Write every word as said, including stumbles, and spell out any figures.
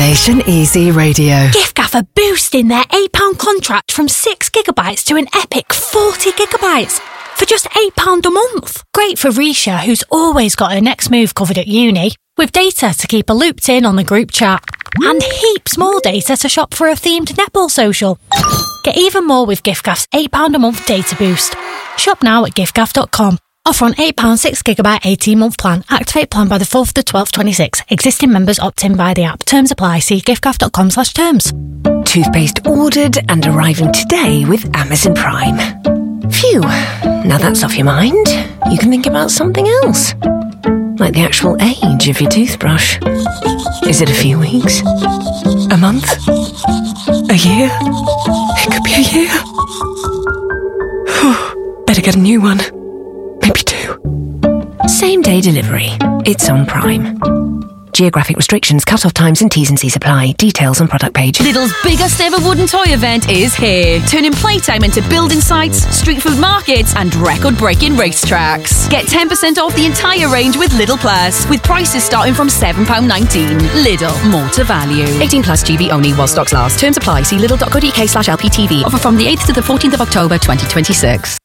Nation Easy Radio. giffgaff are boosting their eight pound contract from six gigabytes to an epic forty gigabytes for just eight pounds a month. Great for Risha, who's always got her next move covered at uni, with data to keep her looped in on the group chat. And heaps more data to shop for a themed netball social. Get even more with giffgaff's eight pounds a month data boost. Shop now at giffgaff dot com. Offer on eight pounds six gigabyte eighteen month plan. Activate plan by the fourth of the twelfth twenty-six. Existing members opt in via the app. Terms apply. See giffgaff dot com slash terms. Toothpaste ordered and arriving today with Amazon Prime. Phew, now that's off your mind. You can think about something else. Like the actual age of your toothbrush. Is it a few weeks? A month? A year? It could be a year. Better get a new one. Maybe two. Same day delivery. It's on Prime. Geographic restrictions, cut-off times and T's and C's apply. Details on product page. Lidl's biggest ever wooden toy event is here, turning playtime into building sites, street food markets and record-breaking racetracks. Get ten percent off the entire range with Lidl Plus, with prices starting from seven pounds nineteen. Lidl, more to value. eighteen plus G B only while stocks last. Terms apply. See lidl dot co dot uk slash L P T V. Offer from the eighth to the fourteenth of October twenty twenty-six.